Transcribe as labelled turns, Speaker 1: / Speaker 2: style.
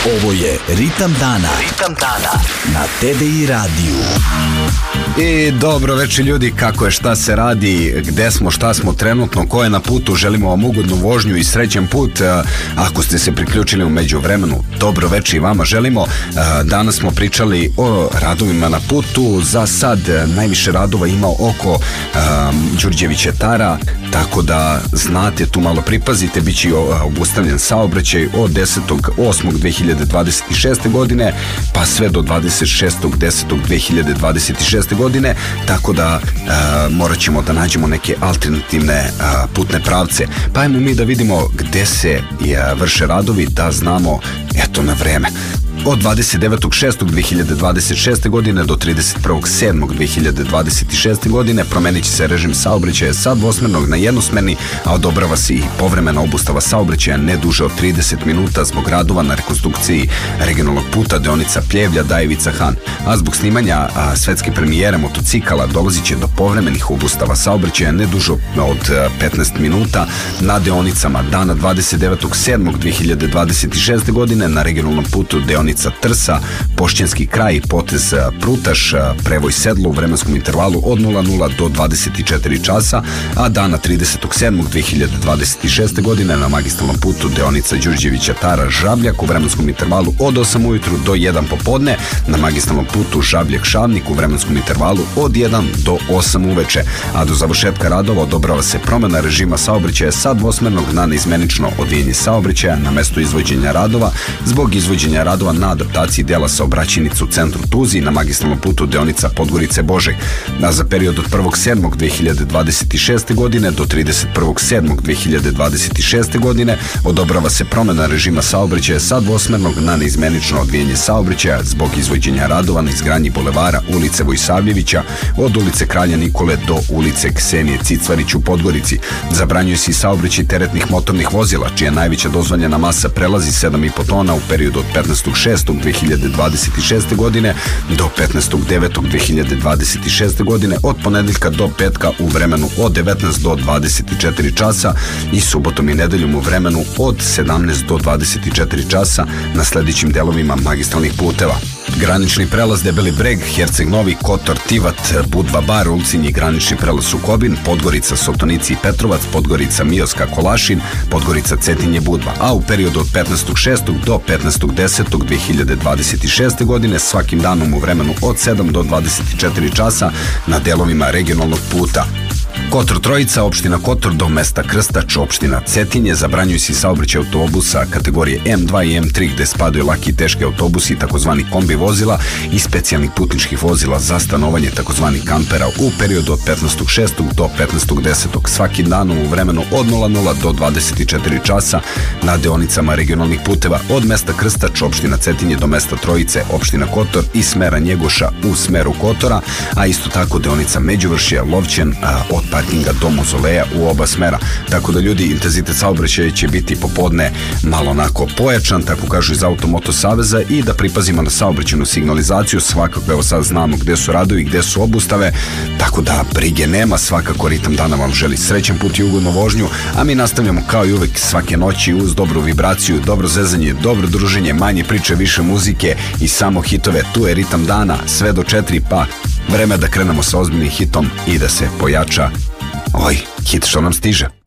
Speaker 1: Ovo je Ritam dana. Ritam dana na TDI radiju.
Speaker 2: I dobro večer ljudi, kako je, šta se radi, gde smo, šta smo trenutno, ko je na putu, želimo vam ugodnu vožnju i srećan put. Ako ste se priključili u međuvremenu, dobro večer i vama želimo. Danas smo pričali o radovima na putu. Za sad najviše radova ima oko Đurđevića Tara, tako da znate, tu malo pripazite, bit će obustavljen saobraćaj od 10.8.2026. godine pa sve do 26.10.2026. godine, tako da morat ćemo da nađemo neke alternativne putne pravce. Pa ajmo mi da vidimo gde se vrše radovi, da znamo eto na vreme. Od 29.6.2026. godine do 31.7.2026. godine promenit će se režim saobraćaja sa dvosmernog na jednosmerni, a odobrava se i povremena obustava saobraćaja ne duže od 30 minuta zbog radova na rekonstrukciji regionalnog puta deonica Pljevlja-Dajevica-Han. A zbog snimanja svetske premijere motocikala dolazit će do povremenih obustava saobraćaja ne duže od 15 minuta na deonicama dana 29.7.2026. godine na regionalnom putu deonica Trsa, Pošćanski kraj, potez Prutaš, prevoj Sedlo u vremenskom intervalu od 00 do 24 časa, a dana 30.7.2026. godine na magistralnom putu deonica Đurđevića Tara, Žabljak u vremenskom intervalu od 8 ujutru do 1 popodne, na magistralnom putu Žabljak Šavnik u vremenskom intervalu od 1 do 8 uveče, a do završetka radova odobrava se promena režima saobraćaja sa dvosmernog na neizmenično odvijanje saobraćaja na mesto izvođenja radova zbog izvođenja radova na adaptaciji dela saobraćajnice u centru Tuzi na magistralnom putu deonica Podgorice Božeg. A za period od 1.7.2026. godine do 31.7.2026. godine odobrava se promena režima saobraćaja sa dvosmernog na neizmenično odvijanje saobraćaja zbog izvođenja radova na izgradnji bulevara ulice Vojsavljevića od ulice Kralja Nikole do ulice Ksenije Cicvarić u Podgorici. Zabranjuje se i saobraćaj teretnih motornih vozila, čija najveća dozvoljena masa prelazi 7,5 tona u periodu od 15.6.2026. godine do 15.9.2026. godine, od ponedeljka do petka u vremenu od 19 do 24 časa i subotom i nedeljom u vremenu od 17 do 24 časa na sledećim delovima magistralnih puteva: granični prelaz Debeli Breg, Herceg Novi, Kotor, Tivat, Budva Bar, Ulcinji, granični prelaz Sukobin, Podgorica, Sotonici i Petrovac, Podgorica, Mioska, Kolašin, Podgorica, Cetinje, Budva. A u periodu od 15.6. do 15.10.2026. godine svakim danom u vremenu od 7 do 24 časa na delovima regionalnog puta Kotor Trojica, opština Kotor do mesta Krstač, opština Cetinje, zabranjuju se saobraćaj autobusa kategorije M2 i M3 gde spadaju laki i teški autobusi, takozvani kombi vozila i specijalnih putničkih vozila za stanovanje, takozvani kampera u periodu od 15.6. do 15.10. svakim danom u vremenu od 00 do 24 časa na deonicama regionalnih puteva od mesta Krstač, opština Cetinje do mesta Trojice, opština Kotor i smera Njegoša u smeru Kotora, a isto tako deonica Međuvršje, Lovćen od parkinga do Mozoleja u oba smera. Tako da ljudi, intenzitet saobraćaja će biti popodne malo onako pojačan, tako kažu iz Automoto Saveza, i da pripazimo na saobraćajnu signalizaciju. Svakako, evo sad znamo gde su radovi, gde su obustave, tako da brige nema. Svakako Ritam dana vam želi srećan put i ugodnu vožnju, a mi nastavljamo kao i uvek svake noći uz dobru vibraciju, dobro zezanje, dobro druženje, manje priče, više muzike i samo hitove. Tu je Ritam dana sve do 4, pa vreme da krenemo sa ozbiljnim hitom i da se pojača hit što nam stiže.